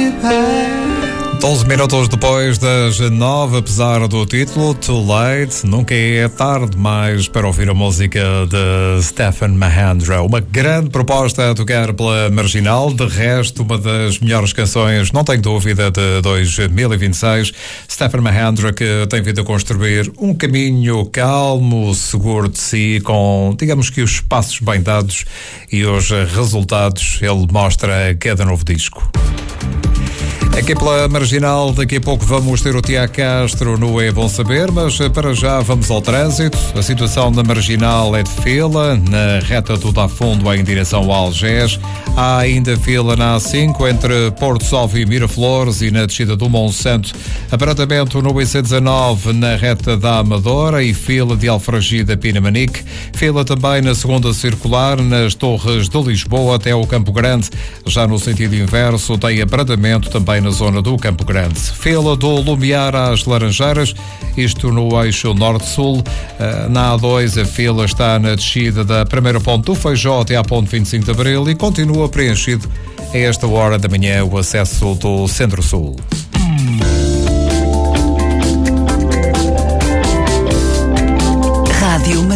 12 minutos depois das 9, apesar do título Too Late, nunca é tarde mais para ouvir a música de Stephen Mahandra. Uma grande proposta a tocar pela Marginal, de resto uma das melhores canções, não tenho dúvida, de 2026. Stephen Mahandra, que tem vindo a construir um caminho calmo, seguro de si, com, digamos que, os passos bem dados e os resultados ele mostra a cada novo disco. Aqui pela Marginal, daqui a pouco vamos ter o Tiago Castro no É Bom Saber, mas para já vamos ao trânsito. A situação da Marginal é de fila, na reta do Dafundo em direção ao Algés. Há ainda fila na A5 entre Porto Salvo e Miraflores e na descida do Monsanto. Abrandamento no IC19 na reta da Amadora e fila de Alfragida Pinamanique. Fila também na segunda circular nas Torres de Lisboa até o Campo Grande. Já no sentido inverso tem abrandamento também na zona do Campo Grande. Fila do Lumiar às Laranjeiras, isto no eixo norte-sul. Na A2 a fila está na descida da primeira ponte do Feijó até à ponte 25 de Abril e continua preenchido a esta hora da manhã o acesso do Centro-Sul. Rádio